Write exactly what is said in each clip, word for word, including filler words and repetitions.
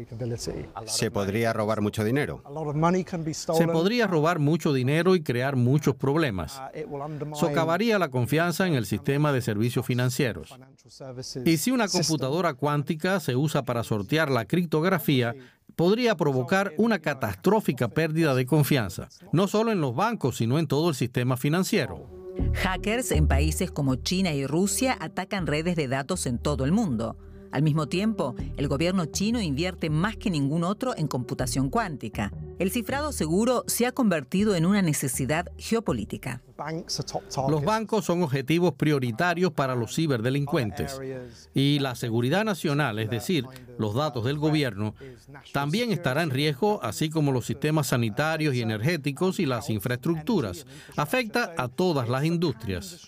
¿Se podría robar mucho dinero? Se podría robar mucho dinero y crear muchos problemas. Socavaría la confianza en el sistema de servicios financieros. Y si una computadora cuántica se usa para sortear la criptografía, podría provocar una catastrófica pérdida de confianza, no solo en los bancos, sino en todo el sistema financiero. Hackers en países como China y Rusia atacan redes de datos en todo el mundo. Al mismo tiempo, el gobierno chino invierte más que ningún otro en computación cuántica. El cifrado seguro se ha convertido en una necesidad geopolítica. Los bancos son objetivos prioritarios para los ciberdelincuentes. Y la seguridad nacional, es decir, los datos del gobierno, también estará en riesgo, así como los sistemas sanitarios y energéticos y las infraestructuras. Afecta a todas las industrias.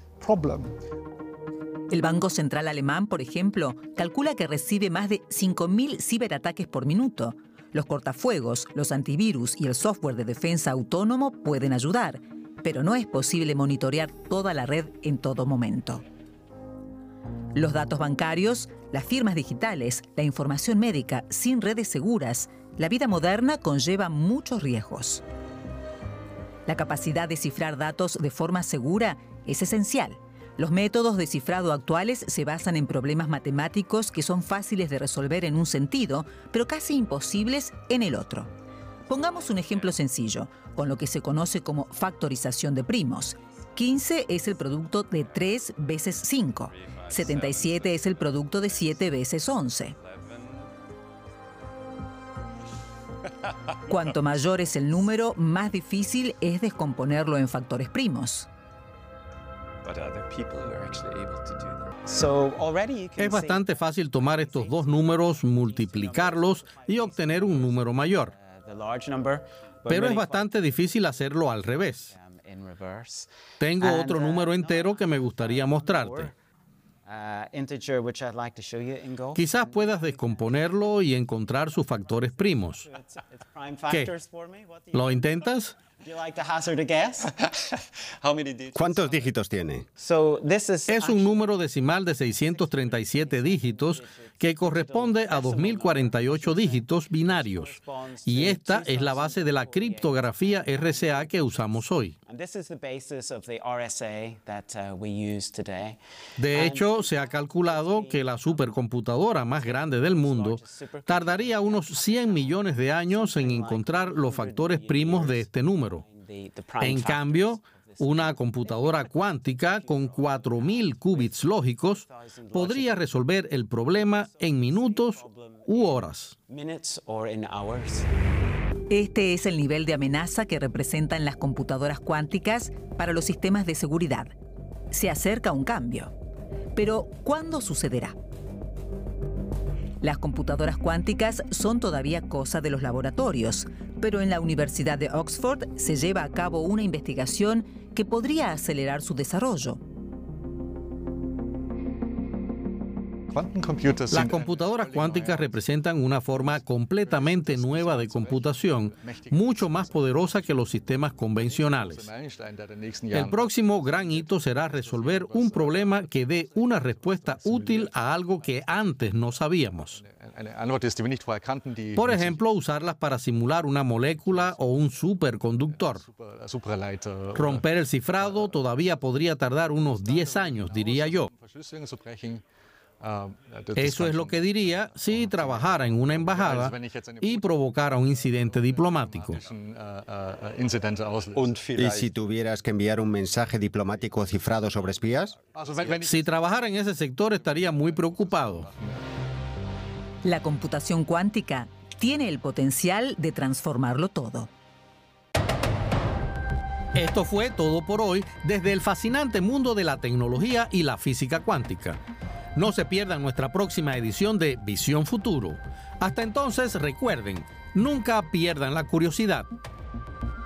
El Banco Central Alemán, por ejemplo, calcula que recibe más de cinco mil ciberataques por minuto. Los cortafuegos, los antivirus y el software de defensa autónomo pueden ayudar, pero no es posible monitorear toda la red en todo momento. Los datos bancarios, las firmas digitales, la información médica sin redes seguras, la vida moderna conlleva muchos riesgos. La capacidad de cifrar datos de forma segura es esencial. Los métodos de cifrado actuales se basan en problemas matemáticos que son fáciles de resolver en un sentido, pero casi imposibles en el otro. Pongamos un ejemplo sencillo, con lo que se conoce como factorización de primos. quince es el producto de tres veces cinco. setenta y siete es el producto de siete veces once. Cuanto mayor es el número, más difícil es descomponerlo en factores primos. Es bastante fácil tomar estos dos números, multiplicarlos y obtener un número mayor. Pero es bastante difícil hacerlo al revés. Tengo otro número entero que me gustaría mostrarte. Quizás puedas descomponerlo y encontrar sus factores primos. ¿Qué? ¿Lo intentas? ¿Cuántos dígitos tiene? Es un número decimal de seiscientos treinta y siete dígitos que corresponde a dos mil cuarenta y ocho dígitos binarios. Y esta es la base de la criptografía R S A que usamos hoy. De hecho, se ha calculado que la supercomputadora más grande del mundo tardaría unos cien millones de años en encontrar los factores primos de este número. En cambio, una computadora cuántica con cuatro mil qubits lógicos podría resolver el problema en minutos u horas. Este es el nivel de amenaza que representan las computadoras cuánticas para los sistemas de seguridad. Se acerca un cambio. Pero, ¿cuándo sucederá? Las computadoras cuánticas son todavía cosa de los laboratorios, pero en la Universidad de Oxford se lleva a cabo una investigación que podría acelerar su desarrollo. Las computadoras cuánticas representan una forma completamente nueva de computación, mucho más poderosa que los sistemas convencionales. El próximo gran hito será resolver un problema que dé una respuesta útil a algo que antes no sabíamos. Por ejemplo, usarlas para simular una molécula o un superconductor. Romper el cifrado todavía podría tardar unos diez años, diría yo. Eso es lo que diría si trabajara en una embajada y provocara un incidente diplomático. ¿Y si tuvieras que enviar un mensaje diplomático cifrado sobre espías? Si trabajara en ese sector estaría muy preocupado. La computación cuántica tiene el potencial de transformarlo todo. Esto fue todo por hoy desde el fascinante mundo de la tecnología y la física cuántica. No se pierdan nuestra próxima edición de Visión Futuro. Hasta entonces, recuerden, nunca pierdan la curiosidad.